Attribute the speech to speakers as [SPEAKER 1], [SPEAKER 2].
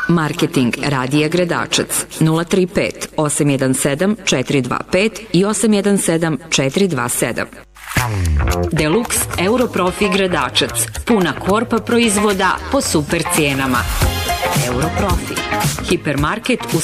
[SPEAKER 1] Marketing Radija Gredačac 035 817 425 i 817 427. Deluxe Europrofi Gredačac. Puna korpa proizvoda po super cijenama. Europrofi. Hipermarket u